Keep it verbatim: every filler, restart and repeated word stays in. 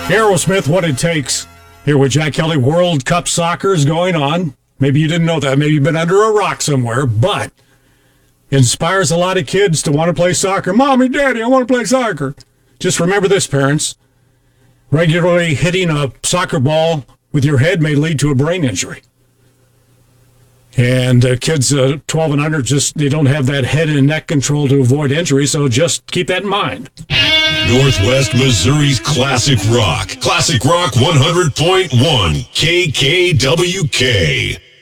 Aerosmith, What It Takes. Here with Jack Kelly, World Cup soccer is going on. Maybe you didn't know that. Maybe you've been under a rock somewhere, but inspires a lot of kids to want to play soccer. Mommy, Daddy, I want to play soccer. Just remember this, parents. Regularly hitting a soccer ball with your head may lead to a brain injury. And uh, kids uh, twelve and under, just they don't have that head and neck control to avoid injury, so just keep that in mind. Northwest Missouri's Classic Rock. Classic Rock one hundred point one K K W K.